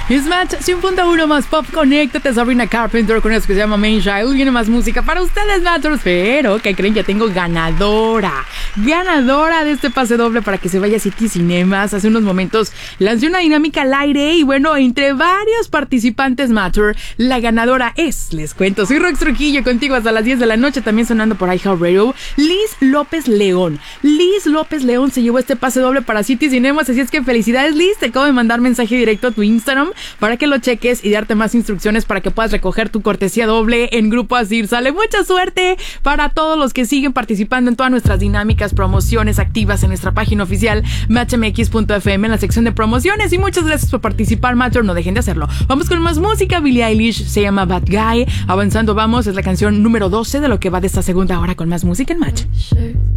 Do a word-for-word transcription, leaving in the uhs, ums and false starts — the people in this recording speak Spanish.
Es Match cien punto uno más Pop. Conéctate, Sabrina Carpenter con eso que se llama Main Child. Viene más música para ustedes, Matchers. Pero, ¿qué creen? Ya tengo ganadora. Ganadora de este pase doble para que se vaya a City Cinemas. Hace unos momentos lancé una dinámica al aire y bueno, entre varios participantes, Matcher, la ganadora es, les cuento, soy Rox Trujillo, contigo hasta las diez de la noche, también sonando por iHeartRadio, Liz López León. Liz López León se llevó este pase doble para City Cinemas, así es que felicidades, Liz. Te acabo de mandar mensaje directo a tu Instagram para que lo cheques y darte más instrucciones para que puedas recoger tu cortesía doble en Grupo Asir. Sale, mucha suerte para todos los que siguen participando en todas nuestras dinámicas, promociones activas en nuestra página oficial match m x punto f m en la sección de promociones, y muchas gracias por participar, Matcher, no dejen de hacerlo. Vamos con más música. Billie Eilish se llama Bad Guy. Avanzando vamos, es la canción número doce de lo que va de esta segunda hora con más música en Match.